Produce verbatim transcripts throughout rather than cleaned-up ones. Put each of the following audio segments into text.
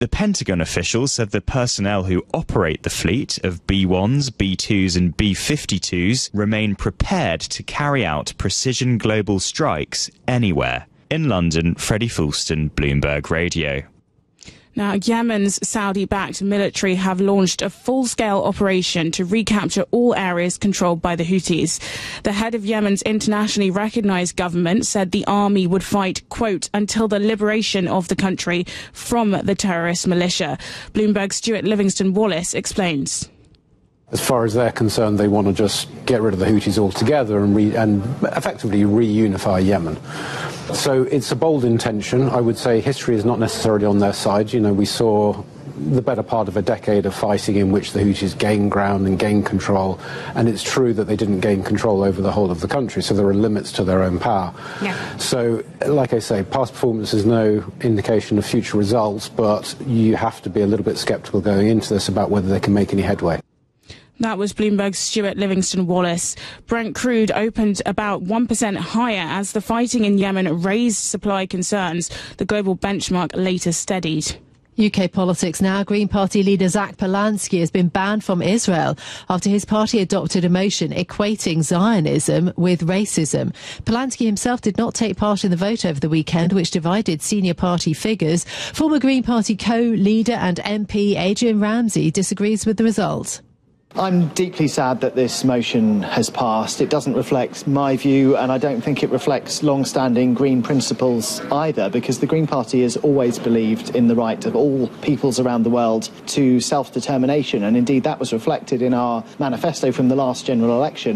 The Pentagon officials said the personnel who operate the fleet of B ones, B twos and B fifty-twos remain prepared to carry out precision global strikes anywhere. In London, Freddie Fulston, Bloomberg Radio. Now, Yemen's Saudi-backed military have launched a full-scale operation to recapture all areas controlled by the Houthis. The head of Yemen's internationally recognised government said the army would fight, quote, until the liberation of the country from the terrorist militia. Bloomberg's Stuart Livingston-Wallace explains. As far as they're concerned, they want to just get rid of the Houthis altogether and, re- and effectively reunify Yemen. So it's a bold intention. I would say history is not necessarily on their side. You know, we saw the better part of a decade of fighting in which the Houthis gained ground and gained control. And it's true that they didn't gain control over the whole of the country, so there are limits to their own power. Yeah. So, like I say, past performance is no indication of future results, but you have to be a little bit sceptical going into this about whether they can make any headway. That was Bloomberg's Stuart Livingston-Wallace. Brent crude opened about one percent higher as the fighting in Yemen raised supply concerns. The global benchmark later steadied. U K politics now. Green Party leader Zach Polanski has been banned from Israel after his party adopted a motion equating Zionism with racism. Polanski himself did not take part in the vote over the weekend, which divided senior party figures. Former Green Party co-leader and M P Adrian Ramsey disagrees with the result. I'm deeply sad that this motion has passed. It doesn't reflect my view, and I don't think it reflects long-standing Green principles either, because the Green Party has always believed in the right of all peoples around the world to self-determination, and indeed that was reflected in our manifesto from the last general election.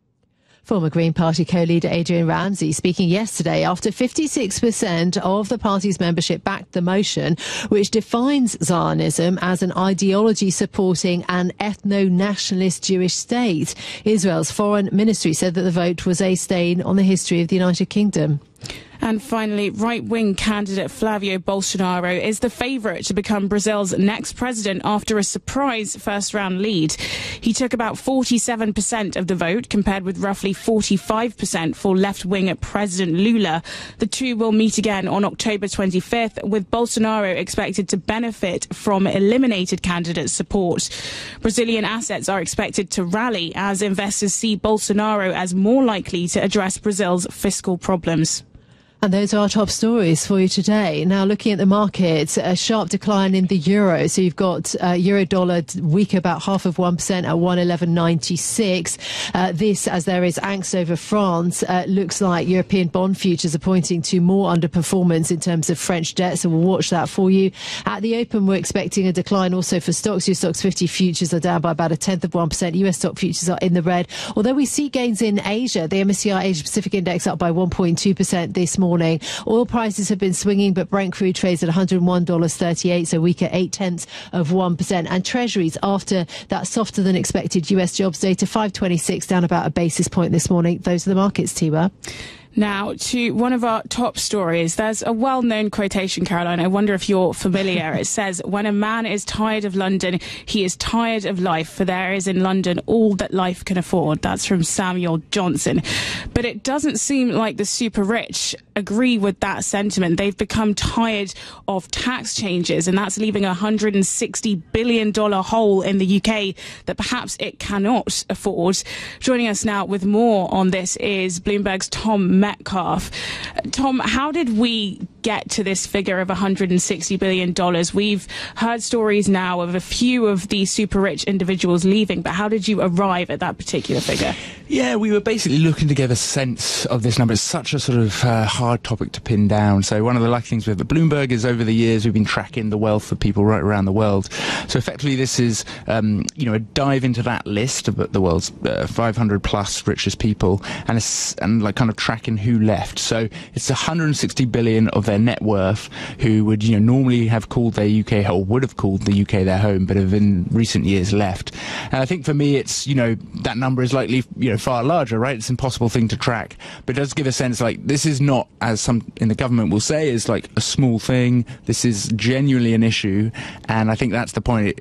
Former Green Party co-leader Adrian Ramsey speaking yesterday after fifty-six percent of the party's membership backed the motion, which defines Zionism as an ideology supporting an ethno-nationalist Jewish state. Israel's foreign ministry said that the vote was a stain on the history of the United Kingdom. And finally, right-wing candidate Flavio Bolsonaro is the favourite to become Brazil's next president after a surprise first-round lead. He took about forty-seven percent of the vote, compared with roughly forty-five percent for left-wing President Lula. The two will meet again on October twenty-fifth, with Bolsonaro expected to benefit from eliminated candidate support. Brazilian assets are expected to rally as investors see Bolsonaro as more likely to address Brazil's fiscal problems. And those are our top stories for you today. Now, looking at the markets, a sharp decline in the euro. So you've got uh, euro dollar weaker about half of one percent at one eleven ninety-six. Uh, this, as there is angst over France, uh, looks like European bond futures are pointing to more underperformance in terms of French debt. So we'll watch that for you. At the open, we're expecting a decline also for stocks. Your stocks fifty futures are down by about a tenth of one percent. U S stock futures are in the red. Although we see gains in Asia, the M S C I Asia Pacific Index up by one point two percent this morning. Oil prices have been swinging, but Brent crude trades at one hundred one dollars thirty-eight, so weaker eight tenths of one percent. And treasuries, after that softer than expected U S jobs data, five twenty-six, down about a basis point this morning. Those are the markets, Tiwa. Now, to one of our top stories. There's a well-known quotation, Caroline. I wonder if you're familiar. It says, when a man is tired of London, he is tired of life, for there is in London all that life can afford. That's from Samuel Johnson. But it doesn't seem like the super rich agree with that sentiment. They've become tired of tax changes, and that's leaving a one hundred sixty billion dollars hole in the U K that perhaps it cannot afford. Joining us now with more on this is Bloomberg's Tom Metcalf. Tom, how did we get to this figure of one hundred sixty billion dollars? We've heard stories now of a few of these super rich individuals leaving, but how did you arrive at that particular figure? Yeah, we were basically looking to get a sense of this number. It's such a sort of uh, hard topic to pin down. So one of the lucky things with Bloomberg is over the years we've been tracking the wealth of people right around the world. So effectively this is, um, you know, a dive into that list of the world's uh, five hundred plus richest people, and, it's, and like kind of tracking who left. So it's one hundred sixty billion of their net worth who would, you know, normally have called their U K, or would have called the U K their home, but have in recent years left. And I think for me it's, you know, that number is likely, you know, far larger, right? It's an impossible thing to track, but it does give a sense like this is not, as some in the government will say, is like a small thing. This is genuinely an issue, and I think that's the point. It, it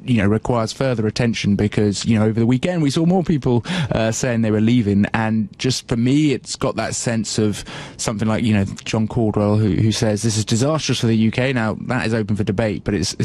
you know, requires further attention because, you know, over the weekend we saw more people uh, saying they were leaving, and just for me, it's got that sense of something like, you know, John Caldwell, who, who says this is disastrous for the U K. Now, that is open for debate, but it's